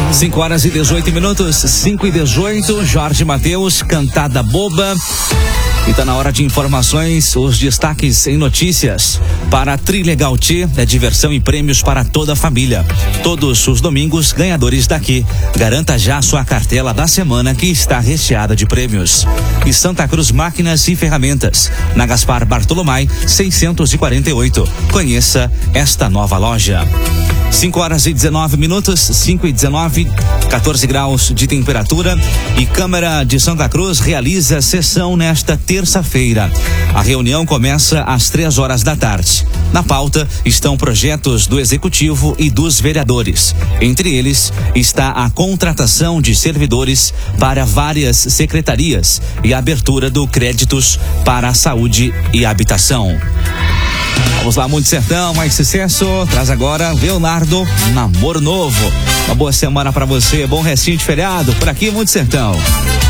5h18, 5h18, Jorge Mateus, Cantada Boba. E tá na hora de informações, os destaques em notícias. Para a Trilegal T, é diversão e prêmios para toda a família. Todos os domingos, ganhadores daqui. Garanta já sua cartela da semana, que está recheada de prêmios. E Santa Cruz Máquinas e Ferramentas, na Gaspar Bartolomai, 648. Conheça esta nova loja. 5h19, 5h19, 14 graus de temperatura. E Câmara de Santa Cruz realiza sessão nesta terça-feira. A reunião começa às 3 horas da tarde. Na pauta estão projetos do Executivo e dos vereadores. Entre eles está a contratação de servidores para várias secretarias e a abertura do créditos para a saúde e habitação. Vamos lá, Muito Sertão, mais sucesso. Traz agora Leonardo, Namoro Novo. Uma boa semana pra você, bom restinho de feriado. Por aqui, Muito Sertão.